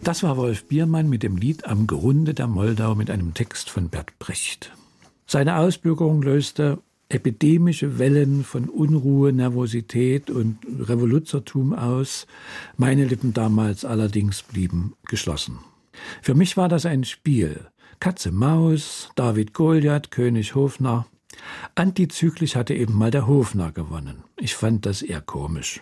Das war Wolf Biermann mit dem Lied Am Grunde der Moldau mit einem Text von Bert Brecht. Seine Ausbürgerung löste epidemische Wellen von Unruhe, Nervosität und Revoluzertum aus. Meine Lippen damals allerdings blieben geschlossen. Für mich war das ein Spiel. Katze Maus, David Goliath, König Hofner. Antizyklisch hatte eben mal der Hofner gewonnen. Ich fand das eher komisch.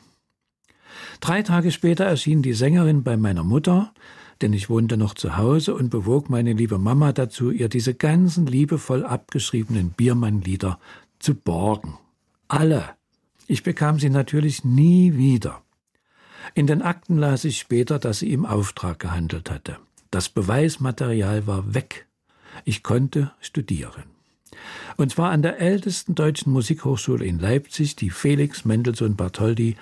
3 Tage später erschien die Sängerin bei meiner Mutter, denn ich wohnte noch zu Hause, und bewog meine liebe Mama dazu, ihr diese ganzen liebevoll abgeschriebenen Biermann-Lieder zu borgen. Alle. Ich bekam sie natürlich nie wieder. In den Akten las ich später, dass sie im Auftrag gehandelt hatte. Das Beweismaterial war weg. Ich konnte studieren. Und zwar an der ältesten deutschen Musikhochschule in Leipzig, die Felix Mendelssohn Bartholdy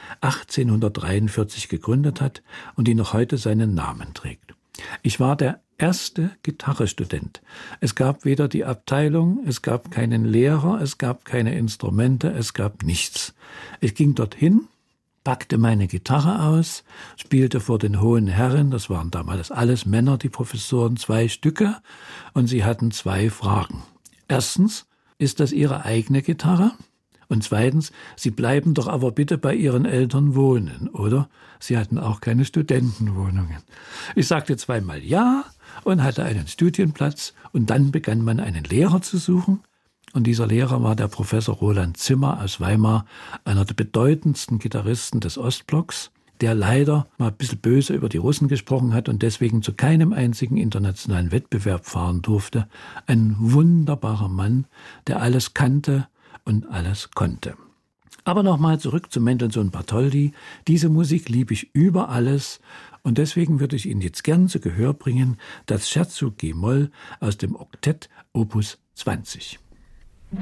1843 gegründet hat und die noch heute seinen Namen trägt. Ich war der erste Gitarrestudent. Es gab weder die Abteilung, es gab keinen Lehrer, es gab keine Instrumente, es gab nichts. Ich ging dorthin, packte meine Gitarre aus, spielte vor den hohen Herren, das waren damals alles Männer, die Professoren, 2 Stücke, und sie hatten 2 Fragen. Erstens, ist das Ihre eigene Gitarre? Und zweitens, Sie bleiben doch aber bitte bei Ihren Eltern wohnen, oder? Sie hatten auch keine Studentenwohnungen. Ich sagte 2-mal ja und hatte einen Studienplatz, und dann begann man einen Lehrer zu suchen. Und dieser Lehrer war der Professor Roland Zimmer aus Weimar, einer der bedeutendsten Gitarristen des Ostblocks, der leider mal ein bisschen böse über die Russen gesprochen hat und deswegen zu keinem einzigen internationalen Wettbewerb fahren durfte. Ein wunderbarer Mann, der alles kannte und alles konnte. Aber nochmal zurück zu Mendelssohn Bartholdy. Diese Musik liebe ich über alles, und deswegen würde ich Ihnen jetzt gern zu Gehör bringen das Scherzo G-Moll aus dem Oktett Opus 20.